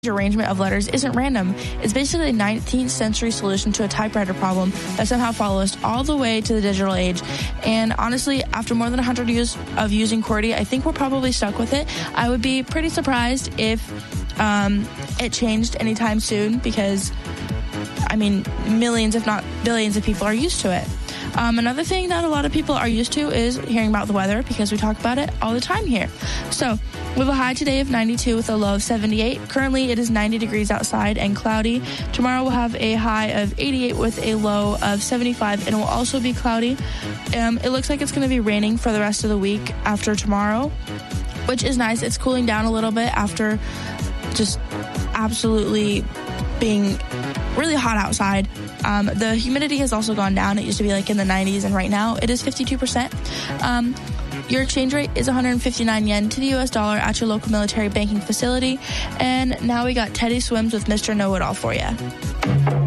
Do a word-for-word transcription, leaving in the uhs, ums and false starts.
arrangement of letters isn't random. It's basically a nineteenth century solution to a typewriter problem that somehow follows all the way to the digital age. And honestly, after more than one hundred years of using QWERTY, I think we're probably stuck with it. I would be pretty surprised if um, it changed anytime soon because, I mean, millions, if not billions of people are used to it. Um, another thing that a lot of people are used to is hearing about the weather because we talk about it all the time here. So we have a high today of ninety-two with a low of seventy-eight. Currently, it is ninety degrees outside and cloudy. Tomorrow we'll have a high of eighty-eight with a low of seventy-five, and it will also be cloudy. Um, it looks like it's going to be raining for the rest of the week after tomorrow, which is nice. It's cooling down a little bit after just absolutely being really hot outside. Um, the humidity has also gone down. It used to be like in the nineties, and right now it is fifty-two percent. Um, your exchange rate is one hundred fifty-nine yen to the U S dollar at your local military banking facility. And now we got Teddy Swims with Mister Know-It-All for you.